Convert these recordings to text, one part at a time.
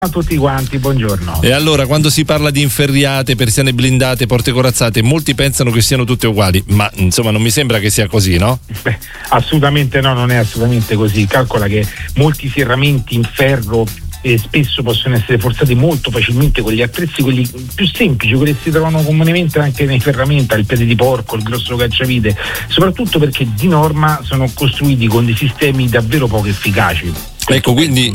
a tutti quanti, buongiorno. E allora, quando si parla di inferriate, persiane blindate, porte corazzate, molti pensano che siano tutte uguali, ma insomma non mi sembra che sia così, no? Beh, assolutamente no, non è assolutamente così. Calcola che molti serramenti in ferro spesso possono essere forzati molto facilmente con gli attrezzi, quelli più semplici, quelli che si trovano comunemente anche nei ferramenta, il piede di porco, il grosso cacciavite, soprattutto perché di norma sono costruiti con dei sistemi davvero poco efficaci. Ecco, quindi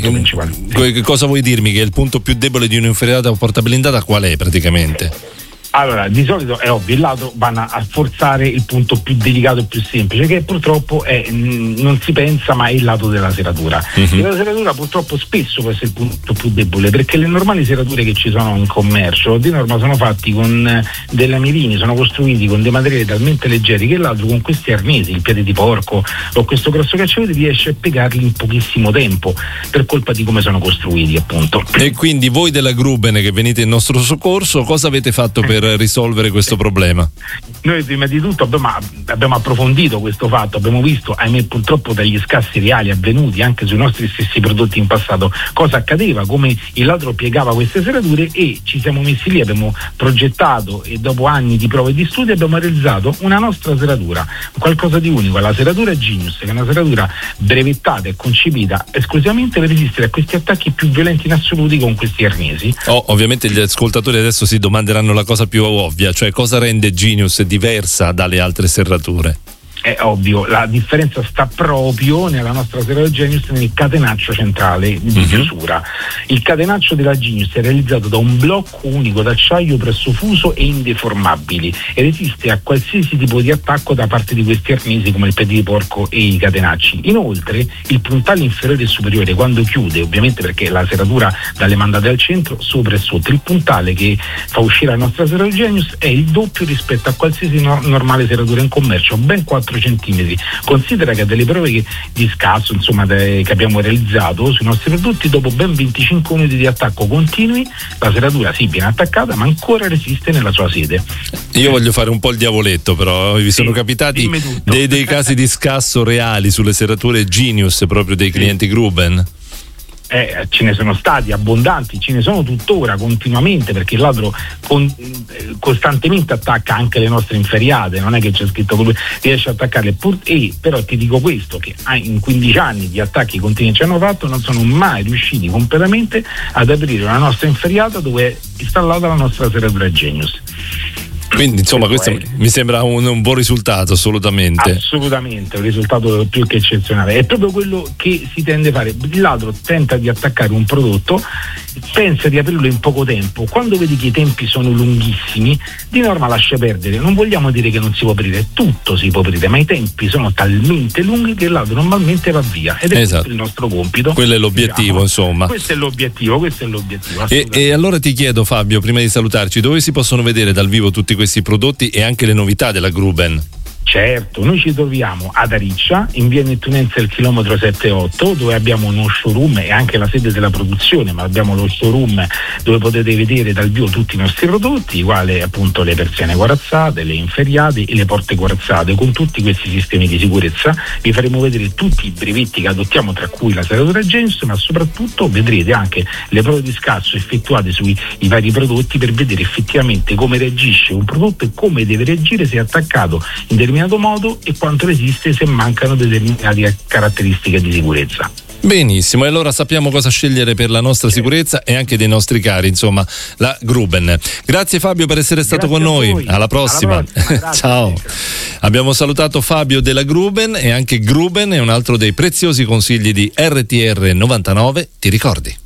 cosa vuoi dirmi? Che il punto più debole di un'inferriata o porta blindata qual è praticamente? Allora, di solito è ovvio, il lato vanno a forzare il punto più delicato e più semplice, che purtroppo non si pensa, ma è il lato della seratura. E la seratura purtroppo spesso può essere il punto più debole, perché le normali serature che ci sono in commercio di norma sono fatti con delle amirini, sono costruiti con dei materiali talmente leggeri che il ladro con questi arnesi, il piede di porco o questo grosso cacciavite, riesce a piegarli in pochissimo tempo per colpa di come sono costruiti, appunto. E quindi voi della Gruben che venite in nostro soccorso, cosa avete fatto per risolvere questo problema? Noi prima di tutto abbiamo approfondito questo fatto, abbiamo visto, ahimè, purtroppo dagli scassi reali avvenuti anche sui nostri stessi prodotti in passato, cosa accadeva, come il ladro piegava queste serature, e ci siamo messi lì, abbiamo progettato e dopo anni di prove e di studi abbiamo realizzato una nostra seratura, qualcosa di unico, la seratura Genius, che è una seratura brevettata e concepita esclusivamente per resistere a questi attacchi più violenti in assoluti con questi arnesi. Ovviamente gli ascoltatori adesso si domanderanno la cosa più ovvia, cioè cosa rende Genius diversa dalle altre serrature? È ovvio, la differenza sta proprio nella nostra serratura Genius, nel catenaccio centrale di chiusura. Il catenaccio della Genius è realizzato da un blocco unico d'acciaio presso fuso e indeformabili e resiste a qualsiasi tipo di attacco da parte di questi arnesi come il piede di porco e i catenacci. Inoltre il puntale inferiore e superiore, quando chiude, ovviamente perché la serratura dà le mandate al centro, sopra e sotto, il puntale che fa uscire la nostra serratura Genius è il doppio rispetto a qualsiasi normale serratura in commercio, ben 4 centimetri. Considera che delle prove di scasso, insomma, che abbiamo realizzato sui nostri prodotti, dopo ben 25 minuti di attacco continui, la serratura sì viene attaccata ma ancora resiste nella sua sede. Io voglio fare un po' il diavoletto, però vi sono capitati dei casi di scasso reali sulle serrature Genius proprio dei clienti Gruben? Ce ne sono stati abbondanti, ce ne sono tuttora continuamente, perché il ladro costantemente attacca anche le nostre inferriate, non è che c'è scritto che lui riesce a attaccarle, però ti dico questo, che in 15 anni di attacchi continui che ci hanno fatto non sono mai riusciti completamente ad aprire una nostra inferriata dove è installata la nostra serratura Genius. Quindi insomma questo mi sembra un buon risultato, assolutamente. Assolutamente, un risultato più che eccezionale. È proprio quello che si tende a fare. Il ladro tenta di attaccare un prodotto, pensa di aprirlo in poco tempo. Quando vedi che i tempi sono lunghissimi, di norma lascia perdere. Non vogliamo dire che non si può aprire, tutto si può aprire, ma i tempi sono talmente lunghi che il ladro normalmente va via. Ed è il nostro compito. Quello è l'obiettivo, insomma. Questo è l'obiettivo. E allora ti chiedo, Fabio, prima di salutarci, dove si possono vedere dal vivo tutti questi prodotti e anche le novità della Gruben? Certo, noi ci troviamo ad Ariccia, in via Nettunense al chilometro 7-8, dove abbiamo uno showroom e anche la sede della produzione, ma abbiamo lo showroom dove potete vedere dal vivo tutti i nostri prodotti, quale appunto le persiane corazzate, le inferriate e le porte corazzate. Con tutti questi sistemi di sicurezza vi faremo vedere tutti i brevetti che adottiamo, tra cui la serratura Genius, ma soprattutto vedrete anche le prove di scasso effettuate sui vari prodotti per vedere effettivamente come reagisce un prodotto e come deve reagire se è attaccato in determinato modo e quanto resiste se mancano determinate caratteristiche di sicurezza. Benissimo, e allora sappiamo cosa scegliere per la nostra sicurezza e anche dei nostri cari, insomma, la Gruben. Grazie Fabio per essere stato con noi. Alla prossima. Ciao. Abbiamo salutato Fabio della Gruben, e anche Gruben è un altro dei preziosi consigli di RTR 99, ti ricordi?